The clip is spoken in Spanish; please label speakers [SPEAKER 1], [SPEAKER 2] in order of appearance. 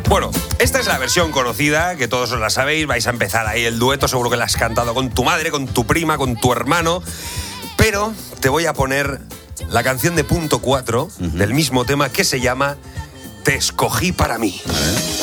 [SPEAKER 1] Bueno, esta es la versión conocida, que todos os la sabéis. Vais a empezar ahí el dueto, seguro que la has cantado con tu madre, con tu prima, con tu hermano. Pero te voy a poner la canción de Punto 4 del mismo tema, que se llama Te escogí para mí.